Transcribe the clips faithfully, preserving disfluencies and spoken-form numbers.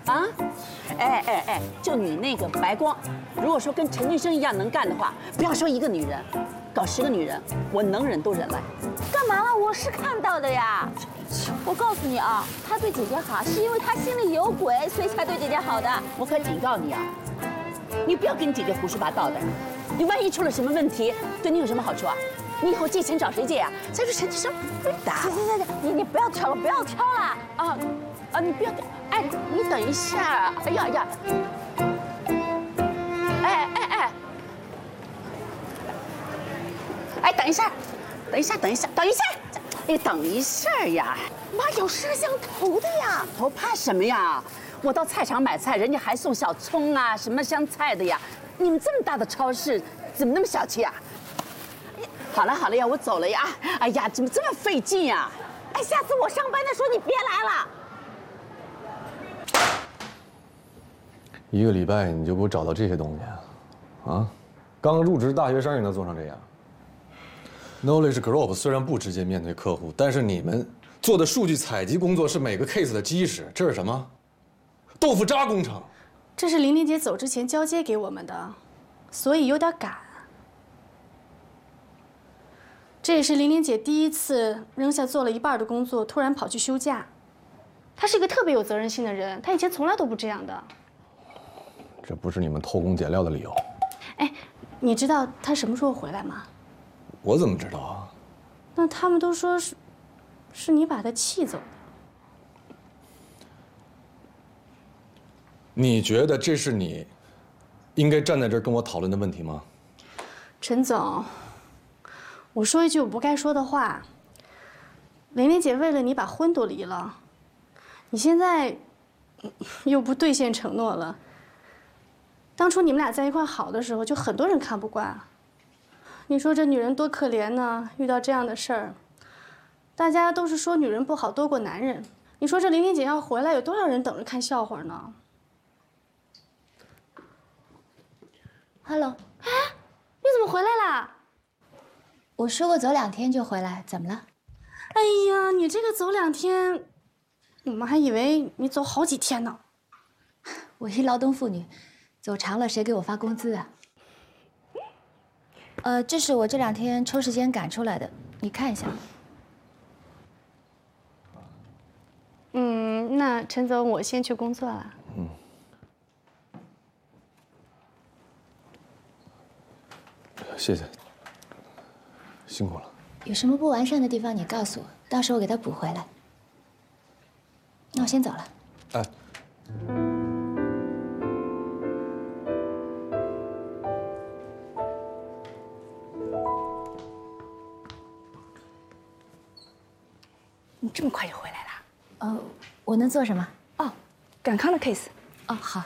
啊？哎哎哎，就你那个白光，如果说跟陈俊生一样能干的话，不要说一个女人，搞十个女人，我能忍都忍来。 干嘛了？我是看到的呀。我告诉你啊，他对姐姐好，是因为他心里有鬼，所以才对姐姐好的。 我可警告你啊，你不要跟你姐姐胡说八道的。你万一出了什么问题，对你有什么好处啊？你以后借钱找谁借啊？再说陈志生会打。 行行行行，你你不要挑了，不要挑了啊啊！你不要，哎，你等一下。哎呀呀！哎哎哎！哎，等一下，等一下，等一下，等一下！哎，等一下呀！ 妈，有摄像头的呀！ 头怕什么呀？我到菜场买菜，人家还送小葱啊，什么香菜的呀。你们这么大的超市，怎么那么小气啊？好了好了呀，我走了呀。哎呀，怎么这么费劲呀？ 哎，下次我上班的时候你别来了。 一个礼拜你就给我找到这些东西啊？啊，刚入职大学生也能做成这样 ？Knowledge Group 虽然不直接面对客户，但是你们做的数据采集工作是每个 case 的基石。这是什么？豆腐渣工程。 这是玲玲姐走之前交接给我们的，所以有点赶。这也是玲玲姐第一次扔下做了一半的工作，突然跑去休假。她是一个特别有责任心的人，她以前从来都不这样的。 这不是你们偷工减料的理由。 哎，你知道她什么时候回来吗？ 我怎么知道啊？ 那他们都说是，是你把她气走的。 你觉得这是你应该站在这儿跟我讨论的问题吗？ 陈总，我说一句我不该说的话。玲玲姐为了你把婚都离了，你现在又不兑现承诺了。当初你们俩在一块好的时候，就很多人看不惯。你说这女人多可怜呢，遇到这样的事儿，大家都是说女人不好多过男人。你说这玲玲姐要回来，有多少人等着看笑话呢？ Hello， 哎，你怎么回来啦？ 我说过走两天就回来，怎么了？ 哎呀，你这个走两天，我们还以为你走好几天呢。 我一劳动妇女，走长了谁给我发工资啊？呃，这是我这两天抽时间赶出来的，你看一下。 嗯，那陈总，我先去工作了。嗯。 谢谢，辛苦了。 有什么不完善的地方，你告诉我，到时候我给他补回来。那我先走了。 哎， 你这么快就回来了？ 哦，我能做什么？ 哦，赶康的 case。 哦，好。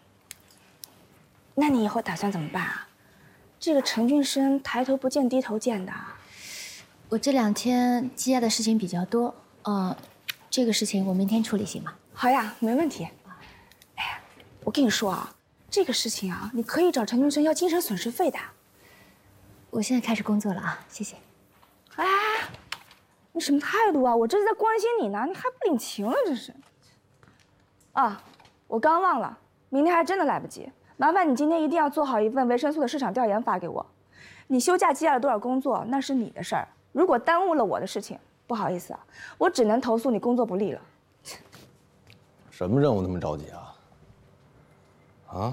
那你以后打算怎么办啊？ 这个陈俊生抬头不见低头见的， 我这两天积压的事情比较多，呃，这个事情我明天处理行吗？ 好呀，没问题。哎，我跟你说啊，这个事情啊，你可以找陈俊生要精神损失费的。 我现在开始工作了啊，谢谢。 哎，你什么态度啊？我这是在关心你呢，你还不领情了，这是。啊，我刚忘了，明天还真的来不及。 麻烦你今天一定要做好一份维生素的市场调研发给我。你休假积压了多少工作，那是你的事儿。如果耽误了我的事情，不好意思啊，我只能投诉你工作不力了。 什么任务那么着急啊？啊？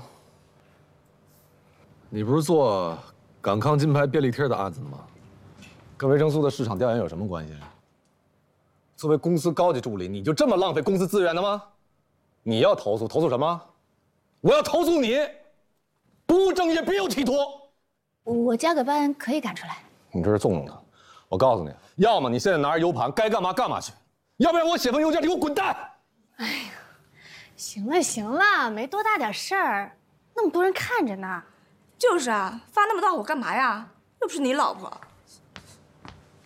你不是做港康金牌便利贴的案子吗？跟维生素的市场调研有什么关系？作为公司高级助理，你就这么浪费公司资源的吗？你要投诉，投诉什么？ 我要投诉你，不务正业，别有企图。 我交个班可以赶出来。 你这是纵容他。我告诉你，要么你现在拿着 U 盘，该干嘛干嘛去；要不然我写封邮件，你给我滚蛋。 哎呀，行了行了，没多大点事儿，那么多人看着呢。 就是啊，发那么大火干嘛呀？又不是你老婆。